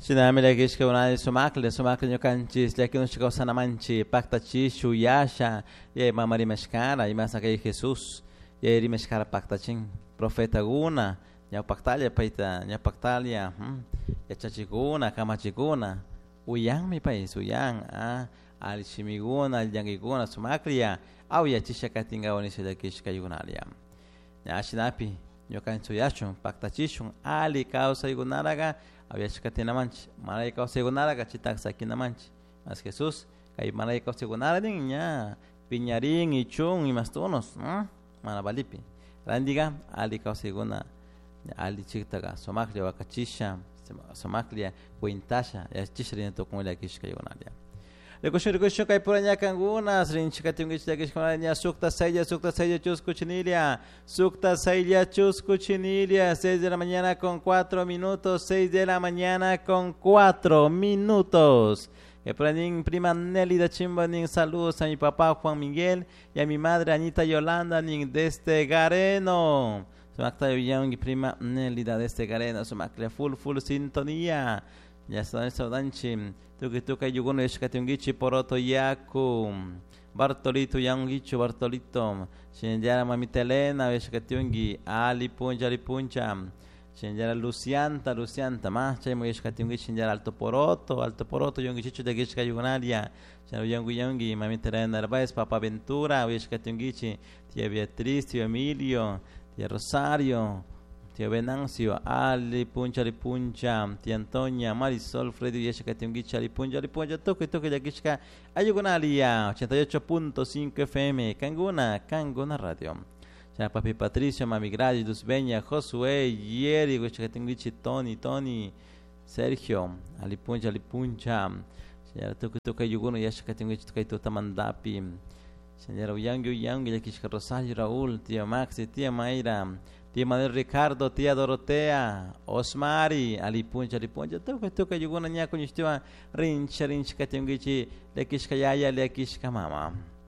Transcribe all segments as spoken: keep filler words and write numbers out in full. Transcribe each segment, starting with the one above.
Sinamila kishka una sumakle sumakle ñukanchis llakinuchka kawsanamanchi paktachishu yasha yay mama rimashkara imasa kay Jesús yay rimashkara paktachin profeta guna ña paktalia paita ña paktalia hmm, yachachikuna kamachikuna uyanmi país uyan ah alishimiguna alyanguiguna sumaklia au yachisha katingawani sedakishka yunalia ña shinapi ñukanchu yachun paktachishun ali causa yugunaraga había chicatina manch malaika segunara gachitak sakina manch mas Jesús kay malaika segunara din nya piñarin y chung y mastonos ¿no? Mana balipi randiga ali ka seguna ali chitaga somaklia wakachisha somaklia kuintasha ya chishrin to con la kishka yonalia Rekusho rekusho kay puranya kanguna srin chikatingi chakishkania sukta sayya sukta sayya chuskuchinilia sukta sayya chuskuchinilia seis de la mañana con cuatro minutos seis de la mañana con cuatro minutos. Que pranin prima Nelly da Chimba nin saludos a mi papá Juan Miguel y a mi madre Anita Yolanda nin desde Gareno. Sumakta young prima Nelly da desde Gareno sumakle full full sintonía. Ya está saudanchi tuki tuka yugono yeshkatungichi poroto yaku Bartolito yangichu Bartolito shenjara mamita Elena yeshkatungi ali punja ali punja shenjara Lucianta Lucianta ma chaymo yeshkatungi shenjara alto poroto alto poroto yangichu de gishka yugonalia shenjara yangu yangi mamita Elena Narváez Papa Ventura yeshkatungichi tía Beatriz tío Emilio tía Rosario Tío Venancio, Ali Puncha, Ali Puncha, Tía Antonia, Marisol, Freddy, Yeshka, Tiungicha, Ali Puncha, Ali Puncha, Toque, Toque, Yakishka, Ayugunalia, ochenta y ocho punto cinco F M, Canguna, Canguna Radio. Ya Papi Patricio, Mami Gradi, Duzbeña, Josué, Yeri, Yeshka, Tiungichi, Tony, Tony, Sergio, Ali Puncha, Ali Puncha, ya Toque, Toque, Ayuguno, Yeshka, Tiungichi, Toque, Totamandapi, señora Uyangi, Uyangi, Yakishka, Rosario, Raúl, Tía Maxi, Tía Mayra, Tía Manuel Ricardo, Tía Dorotea, Osmari, Ali Puncha, Ali Puncha, toque toque yuguna nya kunyishtiwa rincha rincha katingichi lekishka yaya lekishka mama.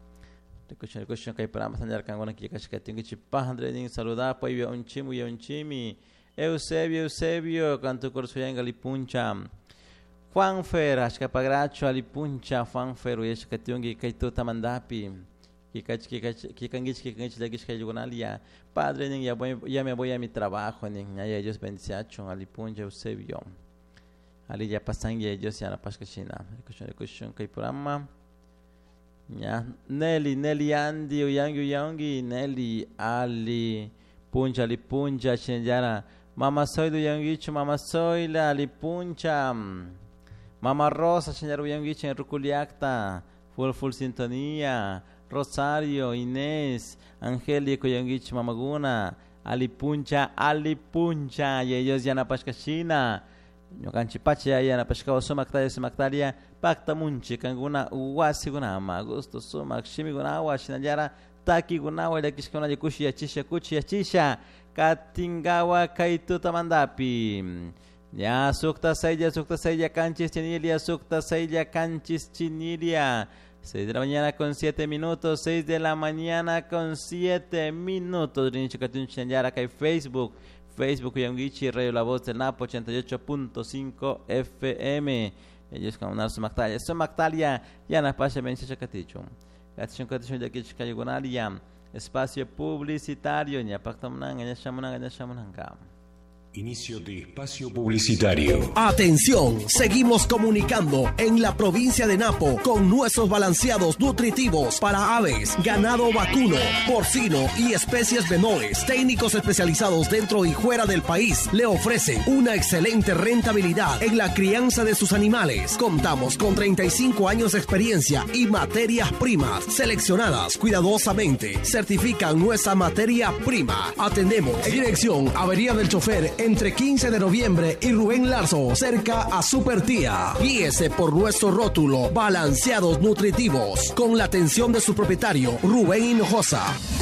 Rekusha rekusha kay parama sanjar kangona kikashka katingichi pahandre ning saluda pa yo unchimu yo unchimi. Eusebio Eusebio canto corsoyanga Ali Puncha. Juan Fer, ashka pagracho Ali Puncha, Juan Fer yeshka katingi kay totamandapi. Kikangich kikangich legishka yugonalia padre ning ya voy ya me voy a mi trabajo ning ya ellos bendiacho Ali Punja Eusebio ali ya pasan ya ellos ya la pascachina kushon kushon kai programa ya Nelly Nelly Andy Uyangi Uyangi Nelly Ali Punja Ali Punja shenjara mama soy do Uyangi mama soy la Ali Punja mama Rosa shenjara Uyangi en Rukuliakta full full sintonía Rosario, Inés, Angélico, Yangich, Mamaguna, Ali Puncha, Ali Puncha, y ellos ya na Pashkashina, Yokanchipacha, ya na Pashkao, Sumaktaria, Sumaktaria, Pacta Munchi, Kanguna, Uwasi Gunama, Gusto Sumak, Shimigunawa, Shinayara, Taki Gunawa, Yakishkona, Yakushi, Yachisha, Kuchi, Yachisha, Katingawa, Kaituta Mandapi. Ya, Sukta Seya, Sukta Seya, Canchis, Chinilia, Sukta Seya, Canchis, Chinilia. seis de la mañana con siete minutos, seis de la mañana con siete minutos. Rinchi Katun Chanyara Kai Facebook, Facebook Yangichi, Radio La Voz del Napo, ochenta y ocho punto cinco F M. Ellos con una Sumaktalia, Sumaktalia, Yana Pasha Bencha Chakaticho. Gatichon Katichon de Kichka Yugonalia, espacio publicitario, Nyapaktamunanga, Nyashamunanga, Nyashamunanga. Inicio de espacio publicitario. Atención, seguimos comunicando en la provincia de Napo con nuestros balanceados nutritivos para aves, ganado vacuno, porcino y especies menores. Técnicos especializados dentro y fuera del país le ofrecen una excelente rentabilidad en la crianza de sus animales. Contamos con treinta y cinco años de experiencia y materias primas seleccionadas cuidadosamente. Certifican nuestra materia prima. Atendemos en dirección Avería del Chofer entre quince de noviembre y Rubén Larzo, cerca a Supertía. Guíese por nuestro rótulo Balanceados Nutritivos, con la atención de su propietario, Rubén Hinojosa.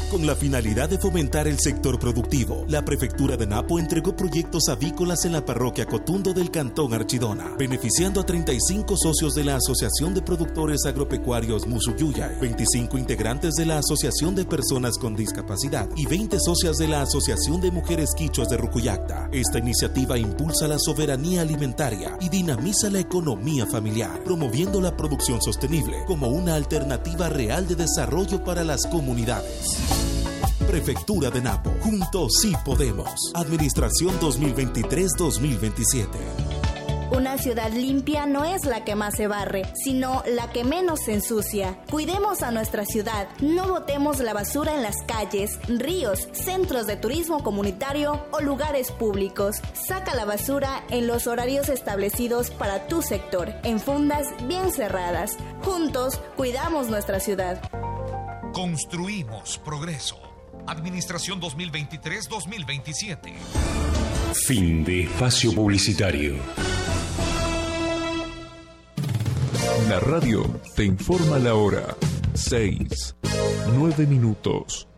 Con la finalidad de fomentar el sector productivo, la Prefectura de Napo entregó proyectos avícolas en la parroquia Cotundo del Cantón Archidona, beneficiando a treinta y cinco socios de la Asociación de Productores Agropecuarios Musuyuyay, veinticinco integrantes de la Asociación de Personas con Discapacidad y veinte socias de la Asociación de Mujeres Quichuas de Rucuyacta. Esta iniciativa impulsa la soberanía alimentaria y dinamiza la economía familiar, promoviendo la producción sostenible como una alternativa real de desarrollo para las comunidades. Prefectura de Napo. Juntos sí podemos. Administración dos mil veintitrés dos mil veintisiete. Una ciudad limpia no es la que más se barre, sino la que menos se ensucia. Cuidemos a nuestra ciudad. No botemos la basura en las calles, ríos, centros de turismo comunitario o lugares públicos. Saca la basura en los horarios establecidos para tu sector, en fundas bien cerradas. Juntos, cuidamos nuestra ciudad. Construimos progreso. Administración dos mil veintitrés dos mil veintisiete. Fin de espacio publicitario. La radio te informa la hora. seis, nueve minutos.